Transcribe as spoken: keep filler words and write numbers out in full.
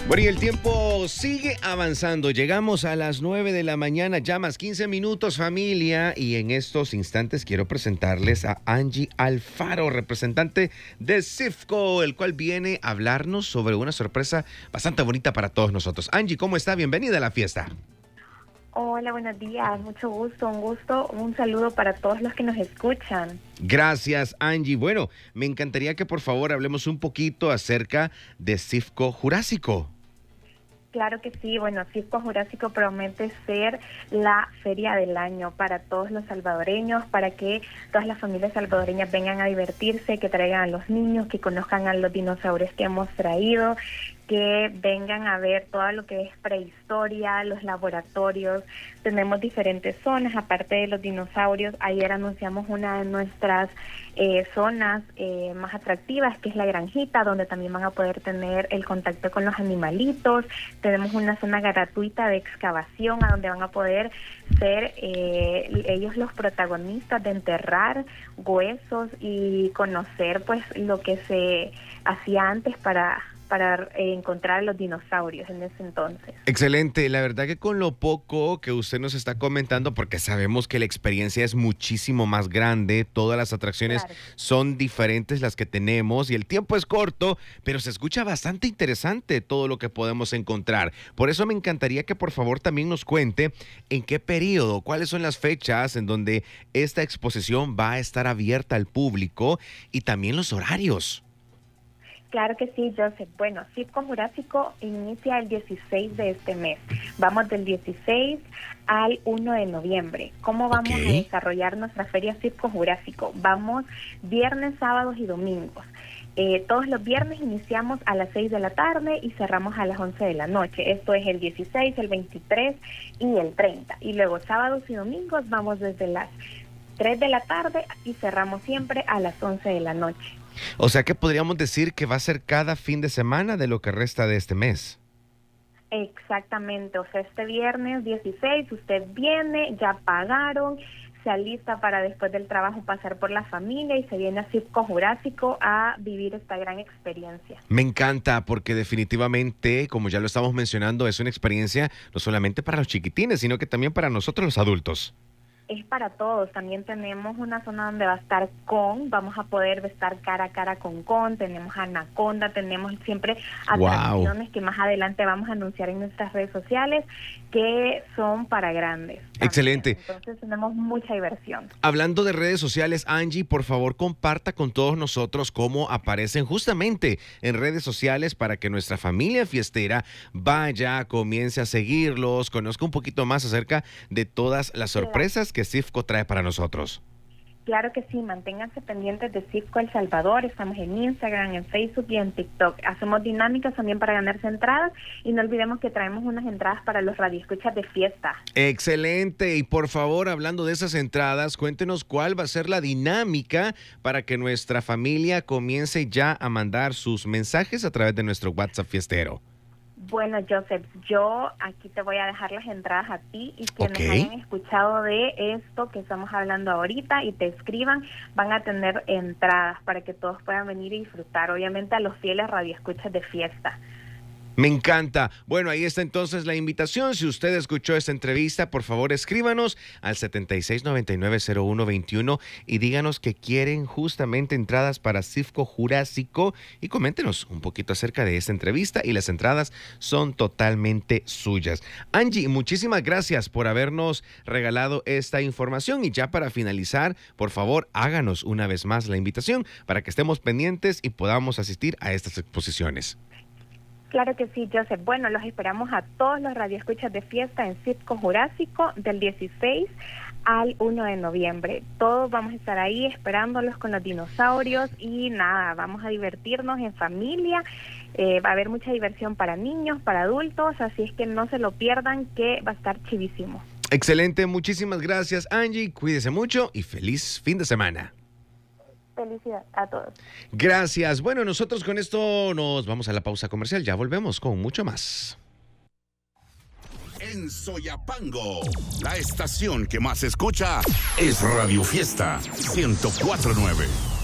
Bueno, y el tiempo sigue avanzando. Llegamos a las nueve de la mañana, ya más quince minutos, familia. Y en estos instantes quiero presentarles a Angie Alfaro, representante de CIFCO, el cual viene a hablarnos sobre una sorpresa bastante bonita para todos nosotros. Angie, ¿cómo está? Bienvenida a la fiesta. Hola, buenos días, mucho gusto, un gusto, un saludo para todos los que nos escuchan. Gracias, Angie. Bueno, me encantaría que por favor hablemos un poquito acerca de CIFCO Jurásico. Claro que sí, bueno, CIFCO Jurásico promete ser la feria del año para todos los salvadoreños, para que todas las familias salvadoreñas vengan a divertirse, que traigan a los niños, que conozcan a los dinosaurios que hemos traído, que vengan a ver todo lo que es prehistoria, los laboratorios. Tenemos diferentes zonas, aparte de los dinosaurios. Ayer anunciamos una de nuestras eh, zonas eh, más atractivas, que es la granjita, donde también van a poder tener el contacto con los animalitos. Tenemos una zona gratuita de excavación, a donde van a poder ser eh, ellos los protagonistas de enterrar huesos y conocer pues lo que se hacía antes para... para eh, encontrar los dinosaurios en ese entonces. Excelente, la verdad que con lo poco que usted nos está comentando, porque sabemos que la experiencia es muchísimo más grande, todas las atracciones claro. son diferentes las que tenemos y el tiempo es corto, pero se escucha bastante interesante todo lo que podemos encontrar. Por eso me encantaría que por favor también nos cuente en qué periodo, cuáles son las fechas en donde esta exposición va a estar abierta al público y también los horarios. Claro que sí, Joseph. Bueno, CIFCO Jurásico inicia el dieciséis de este mes. Vamos del dieciséis al uno de noviembre. ¿Cómo vamos okay. a desarrollar nuestra feria CIFCO Jurásico? Vamos viernes, sábados y domingos. Eh, todos los viernes iniciamos a las seis de la tarde y cerramos a las once de la noche. Esto es el dieciséis, el veintitrés y el treinta. Y luego sábados y domingos vamos desde las tres de la tarde y cerramos siempre a las once de la noche. O sea que podríamos decir que va a ser cada fin de semana de lo que resta de este mes. Exactamente, o sea, este viernes dieciséis usted viene, ya pagaron, se alista para después del trabajo pasar por la familia y se viene a CIFCO Jurásico a vivir esta gran experiencia. Me encanta porque definitivamente, como ya lo estamos mencionando, es una experiencia no solamente para los chiquitines, sino que también para nosotros los adultos. Es para todos. También tenemos una zona donde va a estar Kong, vamos a poder estar cara a cara con Kong, tenemos Anaconda, tenemos siempre atracciones wow. que más adelante vamos a anunciar en nuestras redes sociales que son para grandes. También. Excelente. Entonces tenemos mucha diversión. Hablando de redes sociales, Angie, por favor comparta con todos nosotros cómo aparecen justamente en redes sociales para que nuestra familia fiestera vaya, comience a seguirlos, conozca un poquito más acerca de todas las sorpresas que que CIFCO trae para nosotros. Claro que sí, manténganse pendientes de CIFCO El Salvador, estamos en Instagram, en Facebook y en TikTok. Hacemos dinámicas también para ganarse entradas y no olvidemos que traemos unas entradas para los radioescuchas de fiesta. Excelente, y por favor, hablando de esas entradas, cuéntenos cuál va a ser la dinámica para que nuestra familia comience ya a mandar sus mensajes a través de nuestro WhatsApp fiestero. Bueno, Joseph, yo aquí te voy a dejar las entradas a ti y quienes okay. hayan escuchado de esto que estamos hablando ahorita y te escriban, van a tener entradas para que todos puedan venir y disfrutar, obviamente a los fieles radioescuchas de fiesta. Me encanta. Bueno, ahí está entonces la invitación. Si usted escuchó esta entrevista, por favor escríbanos al setenta y seis noventa y nueve cero uno veintiuno y díganos que quieren justamente entradas para CIFCO Jurásico y coméntenos un poquito acerca de esta entrevista y las entradas son totalmente suyas. Angie, muchísimas gracias por habernos regalado esta información y ya para finalizar, por favor, háganos una vez más la invitación para que estemos pendientes y podamos asistir a estas exposiciones. Claro que sí, Joseph. Bueno, los esperamos a todos los radioescuchas de fiesta en CIFCO Jurásico del dieciséis al uno de noviembre. Todos vamos a estar ahí esperándolos con los dinosaurios y nada, vamos a divertirnos en familia. Eh, va a haber mucha diversión para niños, para adultos, así es que no se lo pierdan, que va a estar chivísimo. Excelente, muchísimas gracias, Angie. Cuídese mucho y feliz fin de semana. Felicidad a todos. Gracias. Bueno, nosotros con esto nos vamos a la pausa comercial. Ya volvemos con mucho más. En Soyapango, la estación que más escucha es Radio Fiesta ciento cuatro punto nueve.